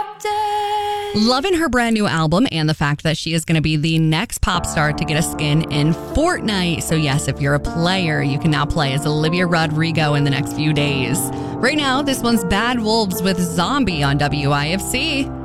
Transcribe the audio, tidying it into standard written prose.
Loving her brand new album and the fact that she is going to be the next pop star to get a skin in Fortnite. So yes, if you're a player, you can now play as Olivia Rodrigo in the next few days. Right now, this one's Bad Wolves with Zombie on WIFC.